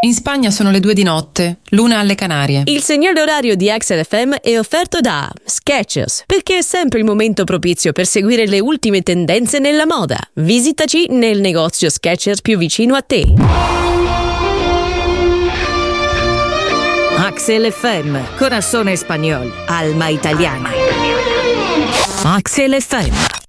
In Spagna sono le 2 di notte, l'una alle Canarie. Il segnale orario di Axel FM è offerto da Skechers, perché è sempre il momento propizio per seguire le ultime tendenze nella moda. Visitaci nel negozio Skechers più vicino a te. Axel FM, corazón español, alma italiana. Axel FM.